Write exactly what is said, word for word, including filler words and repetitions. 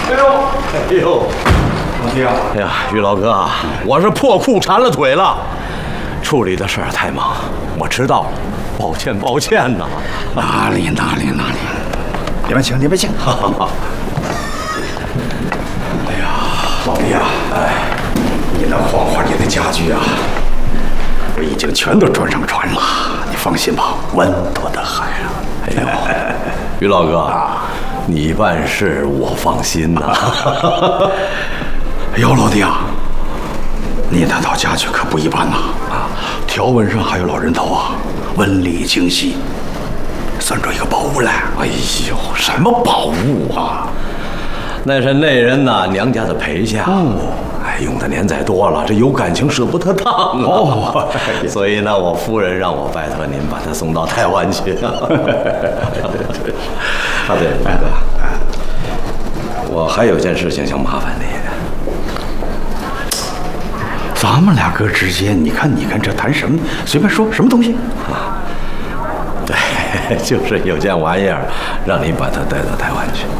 哎呦，哎呦，老弟啊！哎呀，于老哥，我是破裤缠了腿了，处理的事儿太忙，我迟到了，抱歉抱歉呐。 哪里哪里哪里，里面请，里面请。哎呀，老弟啊，哎，你那黄花里的家具啊，我已经全都装上船了，你放心吧，稳妥的很啊。 哎呦，于老哥，你办事我放心呐。 哎呦，老弟啊，你那套家具可不一般呐！啊，条纹上还有老人头啊，纹理精细，算出一个宝物来。 哎呦，什么宝物啊？那是那人呐娘家的陪嫁。哦，哎，用的年代多了，这有感情舍不得当啊。哦，所以呢，我夫人让我拜托您把它送到台湾去。啊，对，大哥，我还有件事情想麻烦你。 咱们俩哥之间，你看，你看这谈什么？随便说，什么东西？ 啊，对，就是有件玩意儿，让你把它带到台湾去。